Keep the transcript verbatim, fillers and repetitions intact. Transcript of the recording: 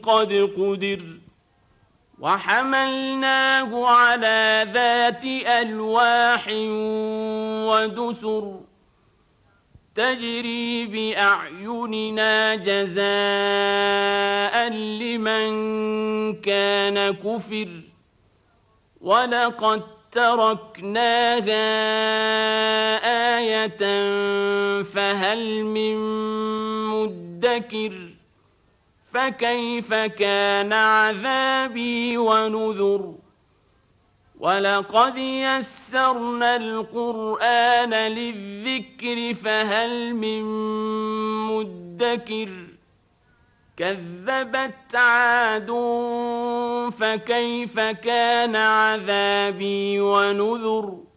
قد قدر وحملناه على ذات ألواح ودسر تجري بأعيننا جزاء لمن كان كفر ولقد تركناها آية فهل من مدكر فكيف كان عذابي ونذر ولقد يسرنا القرآن للذكر فهل من مدكر كذبت عاد فكيف كان عذابي ونذر